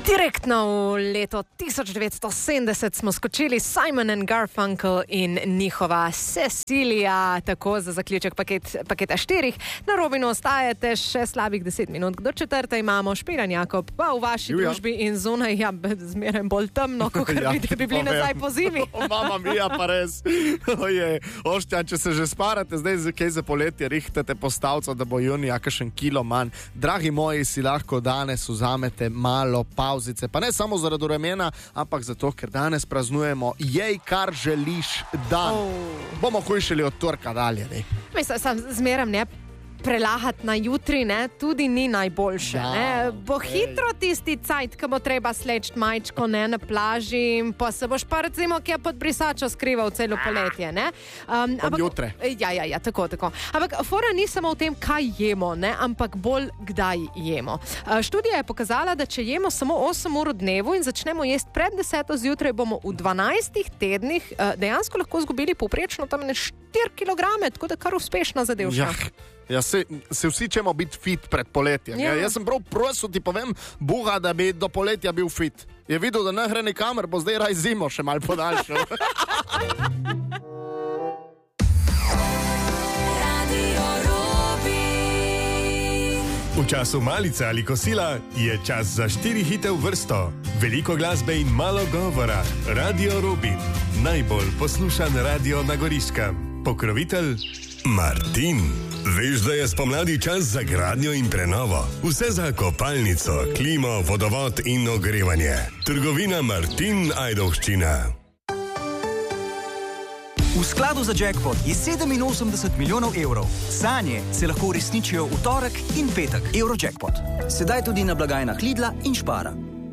Direktno v leto 1970 smo skočili Simon & Garfunkel in njihova Cecilia, tako za zaključek paketa 4. Na Robinu ostajate še slabih 10 minut. Do 4. imamo Špiran Jakob, pa v vaši družbi in zunaj, zmeraj bolj temno, kot vidite, bi bili nazaj po zimi. Mama mia, pa res. Oštjan, če se že sparate, zdaj kaj za poletje rihtate postavco, da bo junija kakšen kilo manj. Dragi moji, si lahko danes vzamete malo pauzice, pa ne samo zaradi vremena, ampak zato, ker danes praznujemo jej, kar želiš dan. Bomo hujšali od torka dalje, ne? Mislim, sam zmeram ne prelahati na jutri, ne, tudi ni najboljše, ne. Bo hitro tisti cajt, ko bo treba sleč majčko, ne, na plaži, pa se boš pa recimo kje pod brisačo skrival celo poletje, ne. Od jutre. Ja, tako. Ampak fora ni samo v tem, kaj jemo, ne, ampak bolj kdaj jemo. Študija je pokazala, da če jemo samo 8 ur v dnevu in začnemo jesti pred 10 zjutraj, bomo v 12 tednih dejansko lahko izgubili povprečno tam 4 kilograme, tako da kar uspešna zadevša. Ja, se vsi čemo biti fit pred poletjem. Ja. Jaz sem prav prosil, ti povem, Boga, da bi do poletja bil fit. Je videl, da ne gre nikamer, bo zdaj raj zimo še malo podaljšal. V času malice ali kosila je čas za 4 hite v vrsto. Veliko glasbe in malo govora. Radio Robin. Najbolj poslušan radio na Goriškem. Pokrovitelj Martin. Veš, da je spomladi čas za gradnjo in prenovo. Vse za kopalnico, klimo, vodovod in ogrevanje. Trgovina Martin Ajdovščina. V skladu za jackpot je 87 milijonov evrov. Sanje se lahko uresničijo v torek in petek. Eurojackpot. Sedaj tudi na blagajnah Lidla in Špara.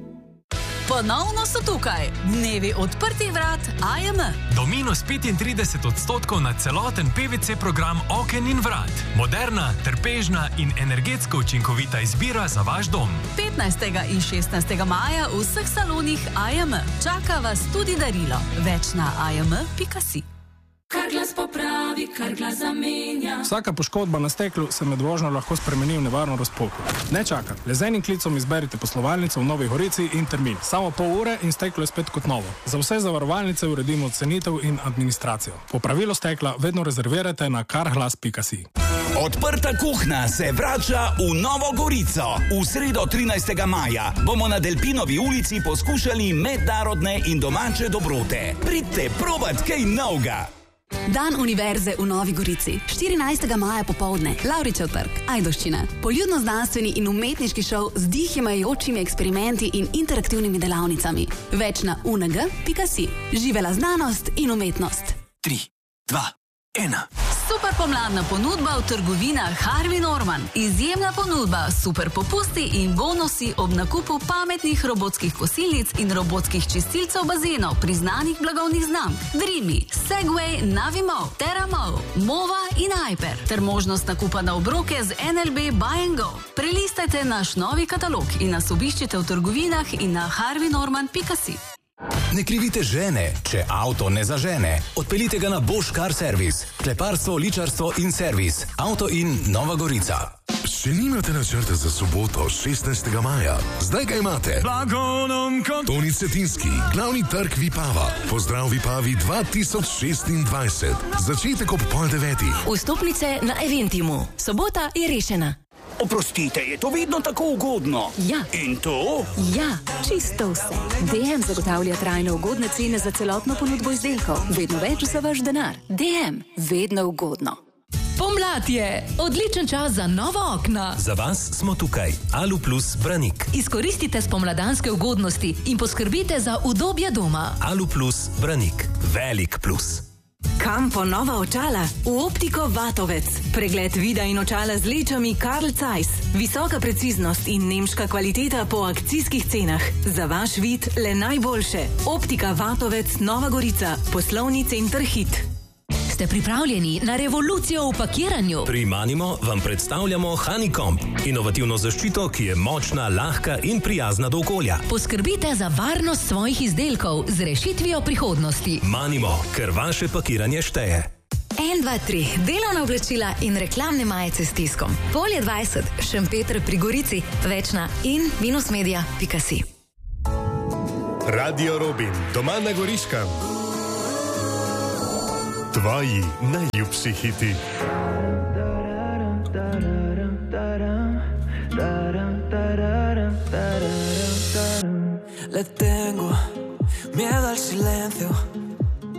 Ponovno so tukaj dnevi odprtih vrat AJM. Do minus 35% na celoten PVC program oken in vrat. Moderna, trpežna in energetsko učinkovita izbira za vaš dom. 15. in 16. maja v vseh salonih AJM. Čaka vas tudi darilo. Več na ajm.si. Kar glas popravi, kar glas zamenja. Vsaka poškodba na steklu se med vožnjo lahko spremeni v nevarno razpoko. Ne čakati. Le z enim klicom izberite poslovalnico v Novi Gorici in termin. Samo pol ure in steklo je spet kot novo. Za vse zavarovalnice uredimo cenitev in administracijo. Popravilo stekla vedno rezervirajte na karglas.si. Odprta kuhna se vrača v Novo Gorico. V sredo 13. maja bomo na Delpinovi ulici poskušali mednarodne in domače dobrote. Pridite probat kaj novega. Dan univerze v Novi Gorici. 14. maja popoldne. Lavričev trg, Ajdovščina. Poljudno-znanstveni in umetniški šov z dihimajočimi eksperimenti in interaktivnimi delavnicami. Več na ung.si. Živela znanost in umetnost. 3, 2, 1. Super pomladna ponudba v trgovinah Harvey Norman. Izjemna ponudba, super popusti in bonusi ob nakupu pametnih robotskih kosilnic in robotskih čistilcev bazenov priznanih blagovnih znamk. Dreamy, Segway, Navimo, Teramo, Mova in Hyper. Ter možnost nakupa na obroke z NLB Buy & Go. Prelistajte naš novi katalog in nas obiščite v trgovinah in na harveynorman.si. Ne krivite žene, če avto ne zažene. Odpeljite ga na Bosch Car Service. Kleparstvo, ličarstvo in servis. Avto in Nova Gorica. Še nimate načrte za soboto 16. maja? Zdaj ga imate. Toni Cetinski, glavni trg Vipava. Pozdrav Vipavi 2026. Začetek ob 8:30. Vstopnice na Eventimu. Sobota je rešena. Oprostite, je to vedno tako ugodno? Ja. In to? Ja, čisto vse. DM zagotavlja trajno ugodne cene za celotno ponudbo izdelkov. Vedno več za vaš denar. DM, vedno ugodno. Pomlad je odličen čas za nova okna. Za vas smo tukaj. Alu Plus Branik. Izkoristite spomladanske ugodnosti in poskrbite za udobje doma. Alu Plus Branik. Velik plus. Kam po nova očala? V Optiko Vatovec. Pregled vida in očala z lečami Carl Zeiss. Visoka preciznost in nemška kvaliteta po akcijskih cenah. Za vaš vid le najboljše. Optika Vatovec, Nova Gorica. Poslovni center Hit. Ste pripravljeni na revolucijo v pakiranju? Pri Manimo vam predstavljamo Honeycomb. Inovativno zaščito, ki je močna, lahka in prijazna do okolja. Poskrbite za varnost svojih izdelkov z rešitvijo prihodnosti. Manimo, ker vaše pakiranje šteje. 1, 2, 3. Delovna oblačila in reklamne majice s tiskom. Polje 20. Šempeter pri Gorici. Več na in-media.si. Radio Robin, doma na Goriškem. Tvoji najljubši hiti. Le tengo miedo al silencio.